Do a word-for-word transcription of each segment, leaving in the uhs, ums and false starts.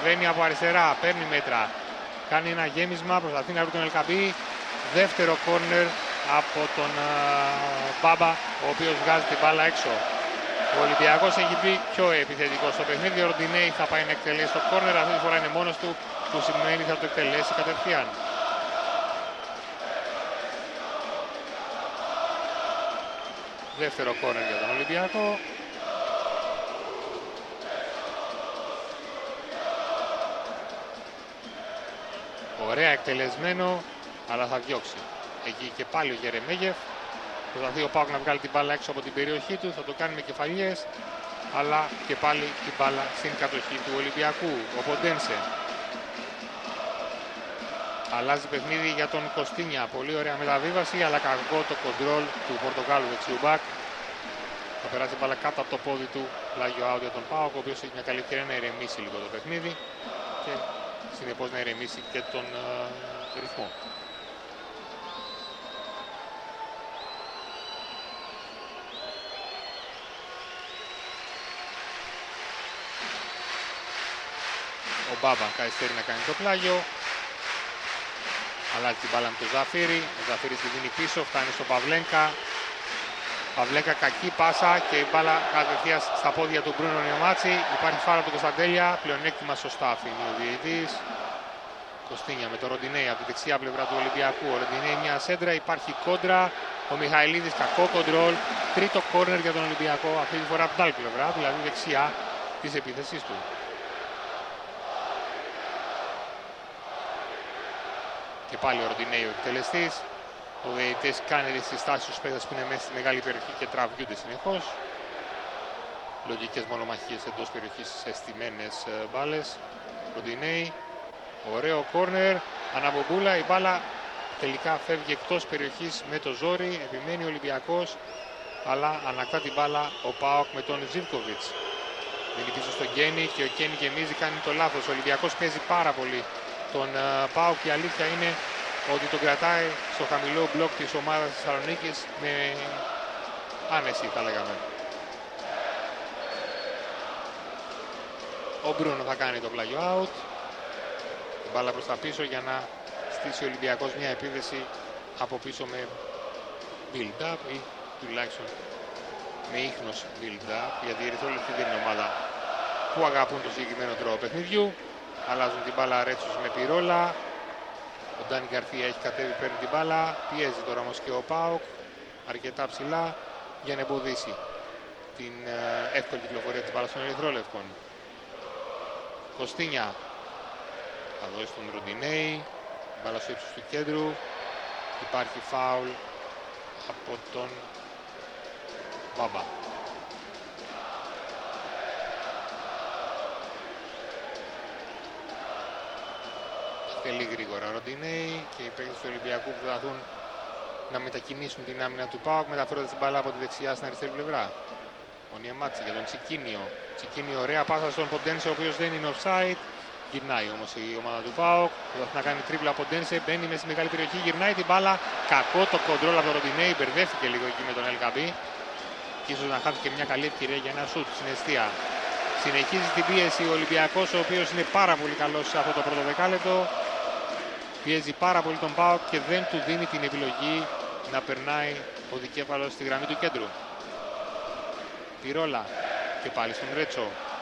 κατεβαίνει από αριστερά, παίρνει μέτρα, κάνει ένα γέμισμα, προσπαθεί να βρει τον Ελκαμπή. Δεύτερο κόρνερ από τον Μπάμπα, ο οποίος βγάζει την μπάλα έξω. Ο Ολυμπιακός έχει μπει πιο επιθετικός στο παιχνίδι. Ο Ροντινέι θα πάει να εκτελέσει το κόρνερ, αυτή τη φορά είναι μόνος του, που σημαίνει θα το εκτελέσει κατευθείαν. Δεύτερο κόρνερ για τον Ολυμπιακό. Ωραία εκτελεσμένο, αλλά θα διώξει. Εκεί και πάλι ο Γερεμέγεφ. Προσπαθεί ο ΠΑΟΚ να βγάλει την μπάλα έξω από την περιοχή του, θα το κάνει με κεφαλιές, αλλά και πάλι την μπάλα στην κατοχή του Ολυμπιακού. Ο Ποντένσε. Αλλάζει παιχνίδι για τον Κωστίνια. Πολύ ωραία μεταβίβαση, αλλά κακό το κοντρόλ του Πορτογάλου δεξιού μπακ. Θα περάσει μπάλα κάτω από το πόδι του, πλάγιο out για τον ΠΑΟΚ, ο οποίος έχει μια καλή ευκαιρία να ηρεμήσει λίγο το παιχνίδι και συνεπώς να ηρεμήσει και τον uh, ρυθμό. Ο Μπάμπα καθυστερεί να κάνει το πλάγιο. Αλλάζει την μπάλα με τον Ζαφύρι. Ο Ζαφύρις τη δίνει πίσω, φτάνει στο Παυλένκα. Παυλέκα κακή πάσα και η μπάλα κατευθείαν στα πόδια του Μπρούνο Νιωμάτσι. Υπάρχει φάρα του Κωνσταντέλια, πλεονέκτημα σωστά αφήνει ο διαιτητής. Κωστίνια με το Ροντινέι από τη δεξιά πλευρά του Ολυμπιακού. Ο Ροντινέι μια σέντρα, υπάρχει κόντρα. Ο Μιχαηλίδης κακό κοντρόλ. Τρίτο κόρνερ για τον Ολυμπιακό, αυτή τη φορά από την άλλη πλευρά, δηλαδή δεξιά της επίθεσής του. Και πάλι ο Ροντινέι ο εκτελεστής. Ο διαιτητής κάνει τις συστάσεις στους παίκτες που είναι μέσα στη μεγάλη περιοχή και τραβιούνται συνεχώς. Λογικές μονομαχίες εντός περιοχής σε στημένες μπάλες. Ροντινέι, ωραίο κόρνερ, αναμπομπούλα, η μπάλα τελικά φεύγει εκτός περιοχής με το ζόρι, επιμένει ο Ολυμπιακός, αλλά ανακτά την μπάλα ο ΠΑΟΚ με τον Ζίβκοβιτς. Δίνει πίσω στον Γκένι και ο Γκένι γεμίζει, κάνει το λάθος. Ο Ολυμπιακός παίζει πάρα πολύ τον ΠΑΟΚ και η αλήθεια είναι ότι τον κρατάει στο χαμηλό μπλοκ της ομάδας της Θεσσαλονίκης με άνεση, θα λέγαμε. Ο Μπρούνο θα κάνει το πλάγιο out. Την μπάλα προς τα πίσω για να στήσει ο Ολυμπιακός μια επίθεση από πίσω με build-up ή τουλάχιστον με ίχνος build-up, γιατί η Ερυθρόλευκη δεν είναι ομάδα που αγαπούν το συγκεκριμένο τρόπο παιχνιδιού. Αλλάζουν την μπάλα Ρέτσος με Πυρόλα. Ο Ντάνι Γκαρθία έχει κατέβει, παίρνει την μπάλα. Πιέζει τώρα όμως και ο ΠΑΟΚ αρκετά ψηλά για να εμποδίσει την ε, εύκολη κυκλοφορία της μπάλας των Ερυθρόλευκων. Κωστίνια θα δώσει τον Ροντινέι. Μπάλα στο ύψος του κέντρου. Υπάρχει φάουλ από τον Μπάμπα. Θέλει γρήγορα Ροντινέι και οι παίκτες του Ολυμπιακού που προσπαθούν να μετακινήσουν την άμυνα του ΠΑΟΚ, μεταφέροντας την μπάλα από τη δεξιά στην αριστερή πλευρά. Ο Νιεμάτση για τον Τσικίνιο. Τσικίνιο, ωραία πάσα στον Ποντένσε, ο οποίος δεν είναι offside. Γυρνάει όμως η ομάδα του ΠΑΟΚ. Προσπαθεί να κάνει τρίπλα Ποντένσε, μπαίνει μέσα στη μεγάλη περιοχή, γυρνάει την μπάλα. Κακό το κοντρόλ από τον Ροντινέι, μπερδεύτηκε λίγο εκεί με τον Ελκαμπή. Και ίσως να χάθηκε μια καλή ευκαιρία για ένα σουτ στην αιστεία. Συνεχίζει την πίεση ο Ολυμπιακός, ο οποίος είναι πάρα πολύ καλός σε αυτό το πρώτο δεκάλεπτο. Πιέζει πάρα πολύ τον ΠΑΟΚ και δεν του δίνει την επιλογή να περνάει ο δικέφαλος στη γραμμή του κέντρου. Πυρόλα και πάλι στον Ρέτσο.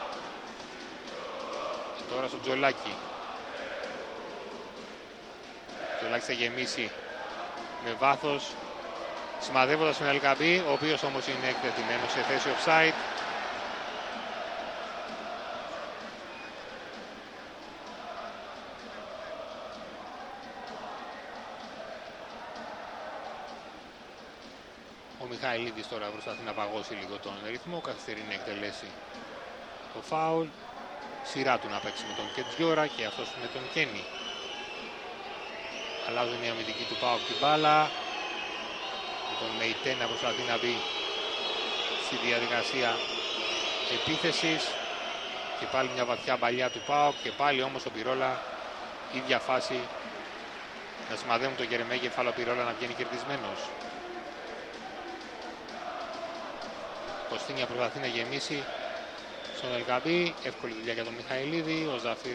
Τώρα στον Τζολάκη. Ο Τζολάκης θα γεμίσει με βάθος, σημαδεύοντας τον Ελκαμπή, ο οποίος όμως είναι εκτεθειμένος σε θέση offside. Ο Μιχαηλίδης τώρα προσπαθεί να παγώσει λίγο τον ρυθμό, καθυστερεί να εκτελέσει το φάουλ. Σειρά του να παίξει με τον Κετζιόρα και αυτός με τον Κένι. Αλλάζουν η αμυντική του ΠΑΟΚ την μπάλα. Με τον Μεϊτέ να προσπαθεί να μπει στη διαδικασία επίθεσης. Και πάλι μια βαθιά μπαλιά του ΠΑΟΚ και πάλι όμως ο Πυρόλα, ίδια φάση, να σημαδεύουν τον Γερεμέγεφ, αλλά ο Πυρόλα να βγαίνει κερδισμένος. Κωστίνια προσπαθεί να γεμίσει στον Ελκαμπή, εύκολη δουλειά για τον Μιχαηλίδη. Ο Ζαφύρης